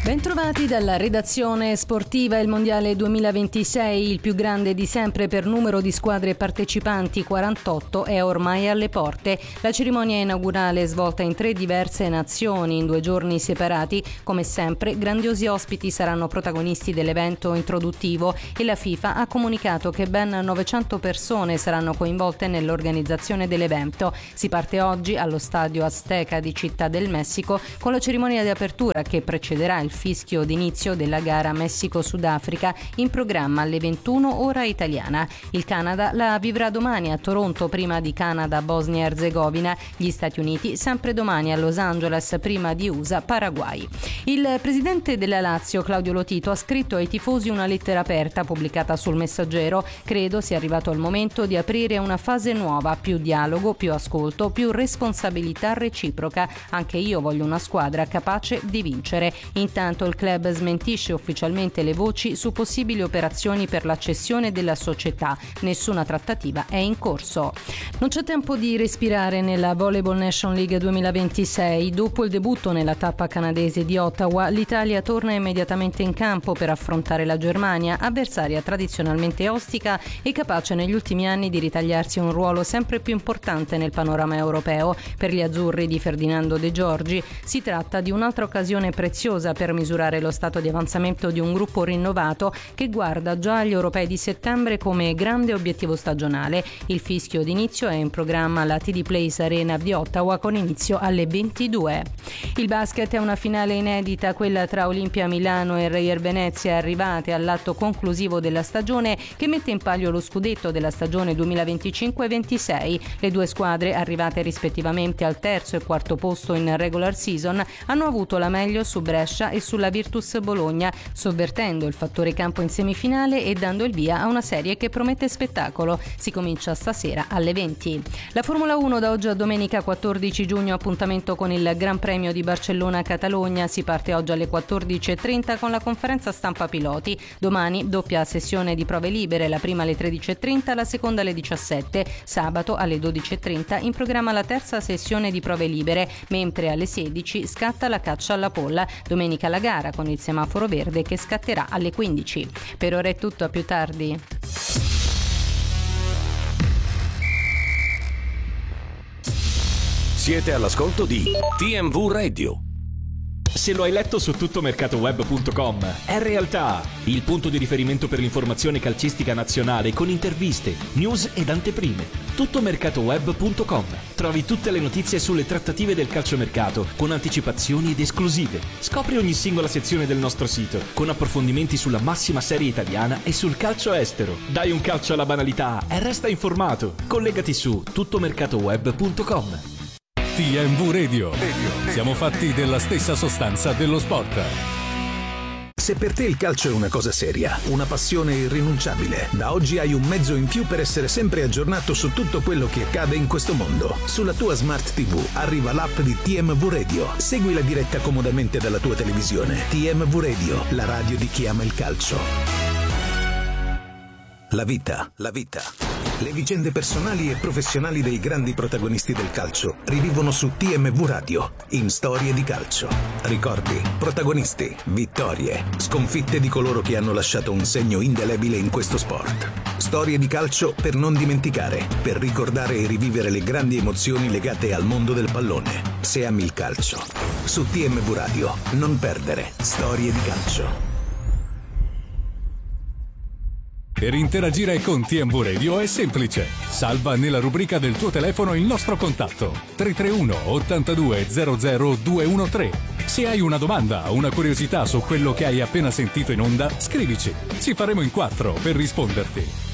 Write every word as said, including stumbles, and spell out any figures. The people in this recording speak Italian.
Bentrovati dalla redazione sportiva. Il Mondiale duemilaventisei, il più grande di sempre per numero di squadre partecipanti, quarantotto, è ormai alle porte. La cerimonia inaugurale, svolta in tre diverse nazioni in due giorni separati, come sempre grandiosi ospiti saranno protagonisti dell'evento introduttivo e la FIFA ha comunicato che ben novecento persone saranno coinvolte nell'organizzazione dell'evento. Si parte oggi allo stadio Azteca di Città del Messico con la cerimonia di apertura che precederà il fischio d'inizio della gara Messico-Sudafrica, in programma alle ventuno ora italiana. Il Canada la vivrà domani a Toronto prima di Canada-Bosnia Erzegovina, gli Stati Uniti sempre domani a Los Angeles prima di U S A-Paraguay. Il presidente della Lazio, Claudio Lotito, ha scritto ai tifosi una lettera aperta pubblicata sul Messaggero. Credo sia arrivato il momento di aprire una fase nuova, più dialogo, più ascolto, più responsabilità reciproca. Anche io voglio una squadra capace di vincere. Intanto il club smentisce ufficialmente le voci su possibili operazioni per la cessione della società. Nessuna trattativa è in corso. Non c'è tempo di respirare nella Volleyball Nation League duemilaventisei. Dopo il debutto nella tappa canadese di Ottawa, l'Italia torna immediatamente in campo per affrontare la Germania, avversaria tradizionalmente ostica e capace negli ultimi anni di ritagliarsi un ruolo sempre più importante nel panorama europeo. Per gli azzurri di Ferdinando De Giorgi si tratta di un'altra occasione preziosa per misurare lo stato di avanzamento di un gruppo rinnovato che guarda già agli europei di settembre come grande obiettivo stagionale. Il fischio d'inizio è in programma alla T D Place Arena di Ottawa con inizio alle ventidue. Il basket è una finale inedita, quella tra Olimpia Milano e Reyer Venezia, arrivate all'atto conclusivo della stagione che mette in palio lo scudetto della stagione duemilaventicinque ventisei. Le due squadre, arrivate rispettivamente al terzo e quarto posto in regular season, hanno avuto la meglio su Brescia e sulla Virtus Bologna, sovvertendo il fattore campo in semifinale e dando il via a una serie che promette spettacolo. Si comincia stasera alle venti. La Formula uno da oggi a domenica quattordici giugno, appuntamento con il Gran Premio di Barcellona-Catalogna. Si parte oggi alle quattordici e trenta con la conferenza stampa piloti. Domani doppia sessione di prove libere, la prima alle tredici e trenta, la seconda alle diciassette. Sabato alle dodici e trenta in programma la terza sessione di prove libere, mentre alle sedici scatta la caccia alla polla. Domenica la gara con il semaforo verde che scatterà alle quindici. Per ora è tutto, a più tardi. Siete all'ascolto di T M V Radio. Se lo hai letto su tuttomercatoweb punto com, è realtà, il punto di riferimento per l'informazione calcistica nazionale con interviste, news ed anteprime. tuttomercatoweb punto com. Trovi tutte le notizie sulle trattative del calciomercato con anticipazioni ed esclusive. Scopri ogni singola sezione del nostro sito con approfondimenti sulla massima serie italiana e sul calcio estero. Dai un calcio alla banalità e resta informato. Collegati su tuttomercatoweb punto com. T M V Radio. Siamo fatti della stessa sostanza dello sport. Se per te il calcio è una cosa seria, una passione irrinunciabile, da oggi hai un mezzo in più per essere sempre aggiornato su tutto quello che accade in questo mondo. Sulla tua Smart T V arriva l'app di T M V Radio. Segui la diretta comodamente dalla tua televisione. T M V Radio, la radio di chi ama il calcio. La vita, la vita. Le vicende personali e professionali dei grandi protagonisti del calcio rivivono su T M V Radio, in Storie di Calcio. Ricordi, protagonisti, vittorie, sconfitte di coloro che hanno lasciato un segno indelebile in questo sport. Storie di calcio per non dimenticare, per ricordare e rivivere le grandi emozioni legate al mondo del pallone. Se ami il calcio. Su T M V Radio, non perdere Storie di Calcio. Per interagire con T M V Radio è semplice. Salva nella rubrica del tuo telefono il nostro contatto tre tre uno ottantadue zero zero due uno tre. Se hai una domanda o una curiosità su quello che hai appena sentito in onda, scrivici. Ci faremo in quattro per risponderti.